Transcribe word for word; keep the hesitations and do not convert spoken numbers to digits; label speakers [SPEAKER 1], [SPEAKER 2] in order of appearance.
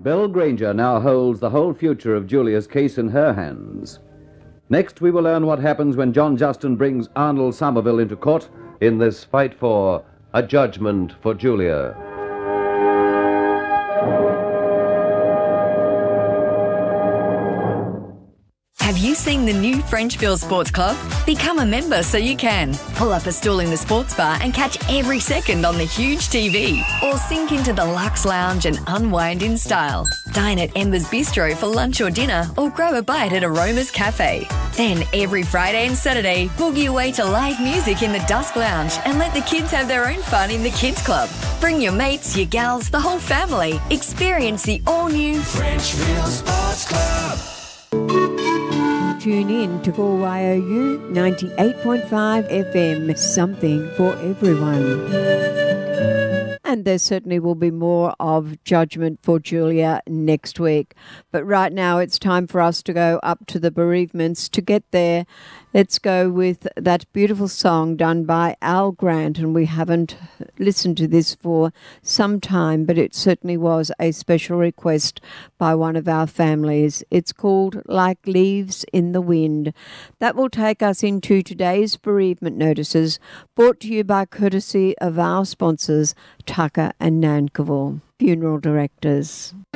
[SPEAKER 1] Belle Granger now holds the whole future of Julia's case in her hands. Next, we will learn what happens when John Justin brings Arnold Somerville into court in this fight for a judgment for Julia.
[SPEAKER 2] Have you seen the new Frenchville Sports Club? Become a member so you can. Pull up a stool in the sports bar and catch every second on the huge T V. Or sink into the Lux Lounge and unwind in style. Dine at Ember's Bistro for lunch or dinner, or grab a bite at Aroma's Cafe. Then every Friday and Saturday, boogie away to live music in the Dusk Lounge and let the kids have their own fun in the Kids Club. Bring your mates, your gals, the whole family. Experience the all-new
[SPEAKER 3] Frenchville Sports Club.
[SPEAKER 4] Tune in to four Y O U ninety-eight point five F M, something for everyone. And there certainly will be more of Judgment for Julia next week. But right now it's time for us to go up to the bereavements. To get there, let's go with that beautiful song done by Al Grant. And we haven't listened to this for some time, but it certainly was a special request by one of our families. It's called Like Leaves in the Wind. That will take us into today's bereavement notices, brought to you by courtesy of our sponsors, Tucker and Nankerville Funeral Directors.